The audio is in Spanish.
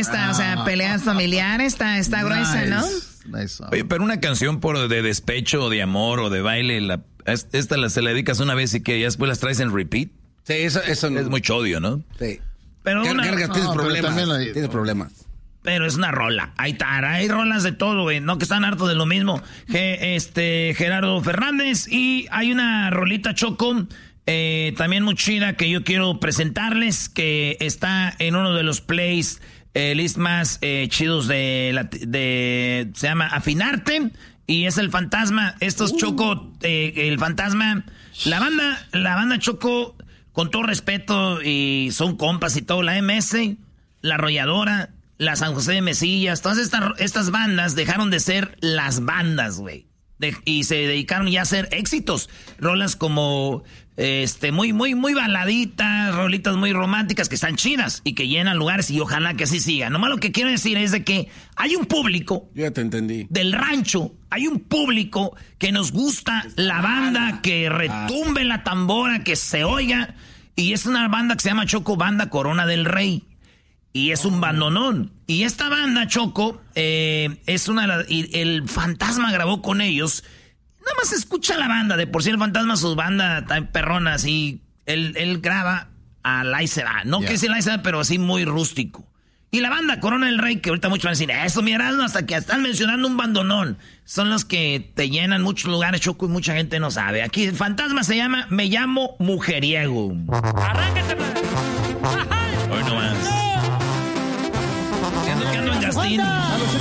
o sea, peleas familiares, está gruesa, ¿no? Nice. Oye, pero una canción de despecho o de amor o de baile, se la dedicas una vez y que ya después las traes en repeat. Sí, eso no. Es mucho odio, ¿no? Sí. Pero Tienes problemas. Pero es una rola. Hay rolas de todo, güey. No que están hartos de lo mismo. Gerardo Fernández. Y hay una rolita, Choco, también muy chida que yo quiero presentarles, que está en uno de los plays list más chidos se llama Afinarte. Y es El Fantasma. Estos Choco, El Fantasma. La banda Choco, con todo respeto, y son compas y todo, la MS, La Arrolladora, la San José de Mesillas, todas estas bandas dejaron de ser las bandas, güey. Y se dedicaron ya a hacer éxitos. Rolas como muy baladitas, rolitas muy románticas que están chidas y que llenan lugares, y ojalá que así siga. Nomás lo que quiero decir es de que hay un público. Ya te entendí. Del rancho, hay un público que nos gusta la banda, que retumbe la tambora, que se oiga. Y es una banda que se llama Choco Banda Corona del Rey. Y es un bandonón. Y esta banda, Choco, es y el Fantasma grabó con ellos. Nada más escucha la banda. De por sí el Fantasma, sus bandas tan perronas. Y él graba a la y se va. No que sea la y se va, pero así muy rústico. Y la banda Corona del Rey, que ahorita muchos van a decir, eso mirad, hasta que están mencionando un bandonón. Son los que te llenan muchos lugares, Choco, y mucha gente no sabe. Aquí el Fantasma se llama Me Llamo Mujeriego. ¡Arráncate! Hoy no más. Siento que ando en Gastín.